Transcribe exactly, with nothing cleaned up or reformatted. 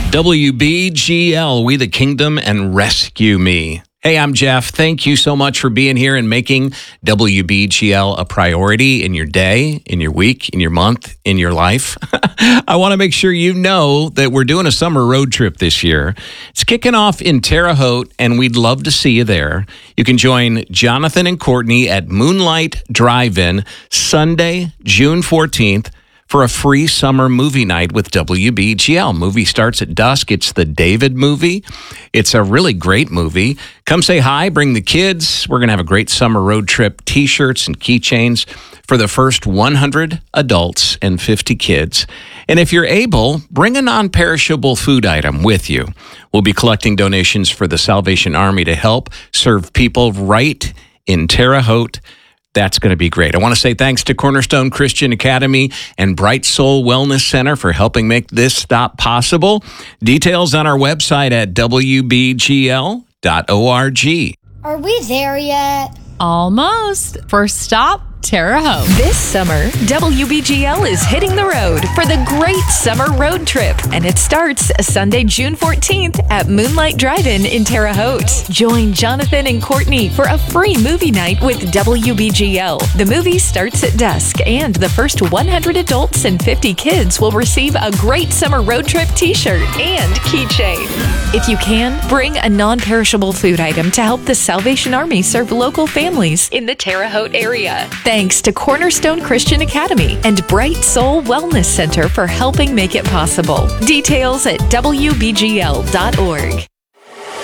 W B G L, We the Kingdom and Rescue Me. Hey, I'm Jeff. Thank you so much for being here and making W B G L a priority in your day, in your week, in your month, in your life. I want to make sure you know that we're doing a summer road trip this year. It's kicking off in Terre Haute, and we'd love to see you there. You can join Jonathan and Courtney at Moonlight Drive-In Sunday, June fourteenth. For a free summer movie night with W B G L. Movie starts at dusk. It's the David movie. It's a really great movie. Come say hi, bring the kids. We're going to have a great summer road trip, T-shirts and keychains for the first one hundred adults and fifty kids. And if you're able, bring a non-perishable food item with you. We'll be collecting donations for the Salvation Army to help serve people right in Terre Haute. That's going to be great. I want to say thanks to Cornerstone Christian Academy and Bright Soul Wellness Center for helping make this stop possible. Details on our website at w b g l dot org. Are we there yet? Almost. First stop, Terre Haute. This summer, W B G L is hitting the road for the great summer road trip, and it starts Sunday, June fourteenth at Moonlight Drive-In in Terre Haute. Join Jonathan and Courtney for a free movie night with W B G L. The movie starts at dusk, and the first one hundred adults and fifty kids will receive a great summer road trip T-shirt and keychain. If you can, bring a non-perishable food item to help the Salvation Army serve local families in the Terre Haute area. Thanks to Cornerstone Christian Academy and Bright Soul Wellness Center for helping make it possible. Details at w b g l dot org.